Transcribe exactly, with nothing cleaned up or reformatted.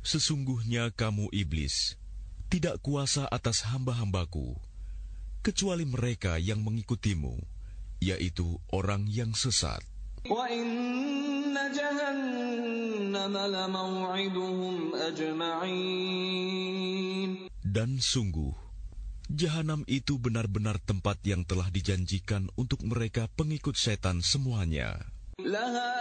Sesungguhnya kamu iblis tidak kuasa atas hamba-hambaku, kecuali mereka yang mengikutimu, yaitu orang yang sesat. وَإِنَّ جَهَنَّمَ لَمَوْعِدُهُمْ أَجْمَعِينَ. Dan sungguh, Jahanam itu benar-benar tempat yang telah dijanjikan untuk mereka pengikut setan semuanya.